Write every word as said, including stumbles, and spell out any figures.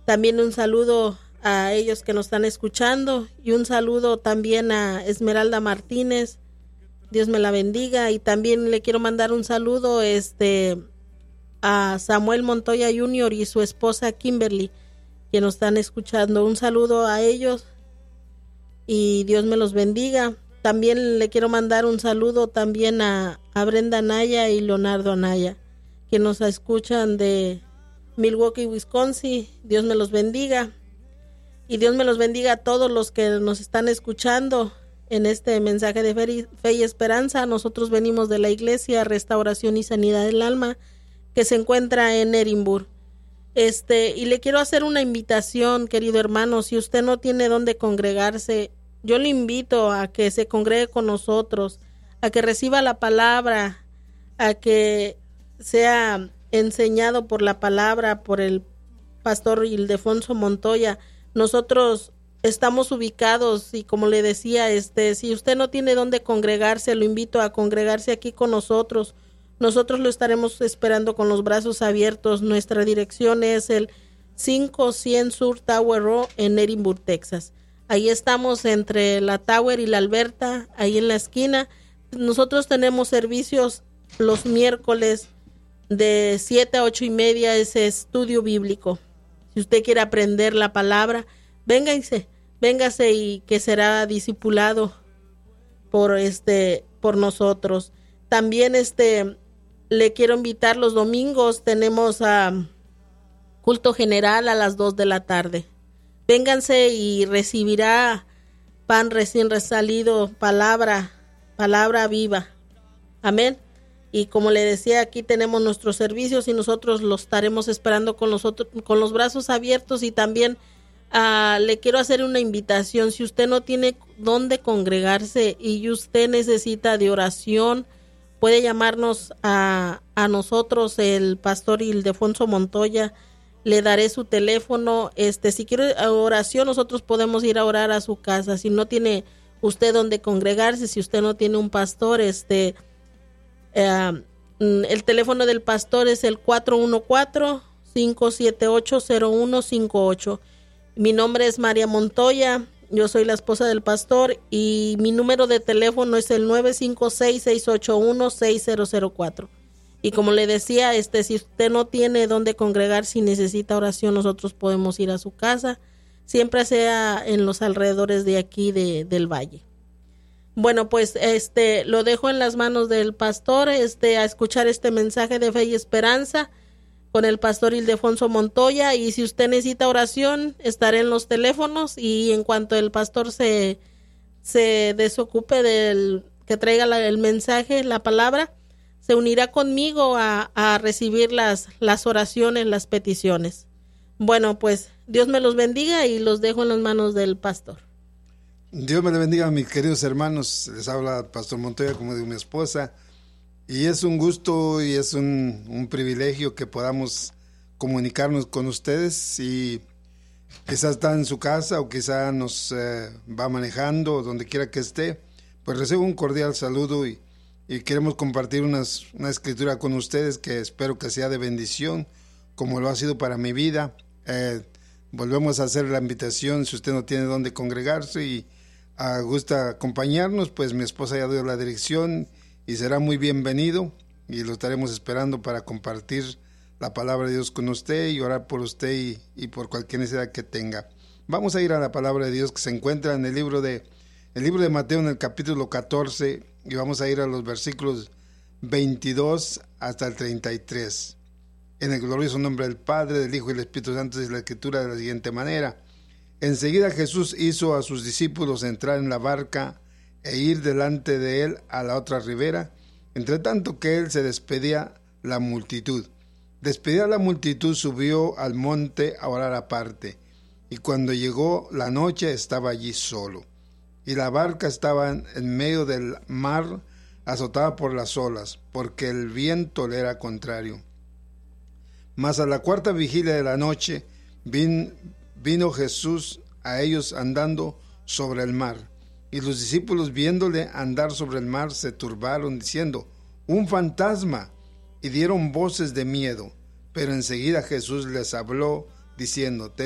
También un saludo a ellos que nos están escuchando y un saludo también a Esmeralda Martínez, Dios me la bendiga. Y también le quiero mandar un saludo este a Samuel Montoya junior y su esposa Kimberly, que nos están escuchando. Un saludo a ellos y Dios me los bendiga. También le quiero mandar un saludo también a, a Brenda Anaya y Leonardo Anaya, que nos escuchan de Milwaukee, Wisconsin. Dios me los bendiga. Y Dios me los bendiga a todos los que nos están escuchando en este mensaje de fe y esperanza. Nosotros venimos de la iglesia Restauración y Sanidad del Alma, que se encuentra en Edimburgo. Este, y le quiero hacer una invitación, querido hermano. Si usted no tiene dónde congregarse, yo le invito a que se congregue con nosotros, a que reciba la palabra, a que sea enseñado por la palabra, por el pastor Ildefonso Montoya. Nosotros estamos ubicados y como le decía, este, si usted no tiene dónde congregarse, lo invito a congregarse aquí con nosotros. Nosotros lo estaremos esperando con los brazos abiertos. Nuestra dirección es el cinco cien Sur Tower Road en Edimburgo, Texas. Ahí estamos entre la Tower y la Alberta, ahí en la esquina. Nosotros tenemos servicios los miércoles de siete a ocho y media, ese estudio bíblico. Si usted quiere aprender la palabra, véngase, véngase y que será discipulado por este, por nosotros. También este le quiero invitar los domingos, tenemos a um, culto general a las dos de la tarde. Vénganse y recibirá pan recién resalido, palabra, palabra viva. Amén. Y como le decía, aquí tenemos nuestros servicios y nosotros los estaremos esperando con los, otros, con los brazos abiertos. Y también uh, le quiero hacer una invitación. Si usted no tiene dónde congregarse y usted necesita de oración, puede llamarnos a, a nosotros, el pastor Ildefonso Montoya. Le daré su teléfono. Este, si quiere oración, nosotros podemos ir a orar a su casa. Si no tiene usted dónde congregarse, si usted no tiene un pastor, este, eh, el teléfono del pastor es el cuatro uno cuatro, cinco siete ocho, cero uno cinco ocho. Mi nombre es María Montoya. Yo soy la esposa del pastor y mi número de teléfono es el nueve cinco seis, seis ocho uno, seis cero cero cuatro. Y como le decía, este, si usted no tiene dónde congregar, si necesita oración, nosotros podemos ir a su casa, siempre sea en los alrededores de aquí de, del valle. Bueno, pues este lo dejo en las manos del pastor, este, a escuchar este mensaje de fe y esperanza con el pastor Ildefonso Montoya. Y si usted necesita oración, estaré en los teléfonos y en cuanto el pastor se, se desocupe del que traiga la, el mensaje, la palabra, se unirá conmigo a, a recibir las, las oraciones, las peticiones. Bueno, pues Dios me los bendiga y los dejo en las manos del pastor. Dios me le bendiga, mis queridos hermanos. Les habla el pastor Montoya, como de mi esposa. Y es un gusto y es un, un privilegio que podamos comunicarnos con ustedes. Y quizás está en su casa o quizás nos eh, va manejando, donde quiera que esté. Pues recibo un cordial saludo y Y queremos compartir unas, una escritura con ustedes que espero que sea de bendición, como lo ha sido para mi vida. Eh, volvemos a hacer la invitación, si usted no tiene dónde congregarse y uh, gusta acompañarnos, pues mi esposa ya dio la dirección y será muy bienvenido. Y lo estaremos esperando para compartir la palabra de Dios con usted y orar por usted y, y por cualquier necesidad que tenga. Vamos a ir a la palabra de Dios que se encuentra en el libro de, el libro de Mateo, en el capítulo catorce. Y vamos a ir a los versículos veintidós hasta el treinta y tres. En el glorioso nombre del Padre, del Hijo y del Espíritu Santo, dice la Escritura de la siguiente manera. Enseguida Jesús hizo a sus discípulos entrar en la barca e ir delante de él a la otra ribera, entre tanto que él se despedía la multitud. Despedida la multitud, subió al monte a orar aparte, y cuando llegó la noche estaba allí solo. Y la barca estaba en medio del mar, azotada por las olas, porque el viento le era contrario. Mas a la cuarta vigilia de la noche vin, vino Jesús a ellos andando sobre el mar. Y los discípulos, viéndole andar sobre el mar, se turbaron, diciendo, ¡un fantasma! Y dieron voces de miedo. Pero enseguida Jesús les habló, diciendo,